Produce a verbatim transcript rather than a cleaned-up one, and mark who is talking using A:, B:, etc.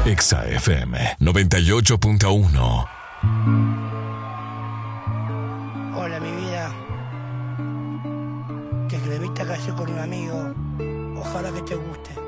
A: Exa F M noventa y ocho punto uno.
B: Hola, mi vida. Te escribí esta canción con un amigo. Ojalá que te guste.